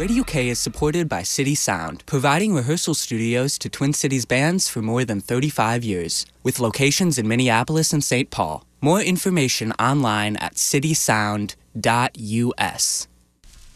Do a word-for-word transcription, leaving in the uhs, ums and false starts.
Radio K is supported by City Sound, providing rehearsal studios to Twin Cities bands for more than thirty-five years, with locations in Minneapolis and Saint Paul. More information online at city sound dot U S.